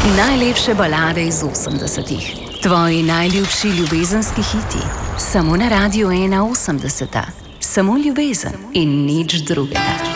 Najlepše balade iz 80-ih. Tvoji najljubši ljubezenski hiti. Samo na Radiu 1 80. Samo ljubezen in nič drugega.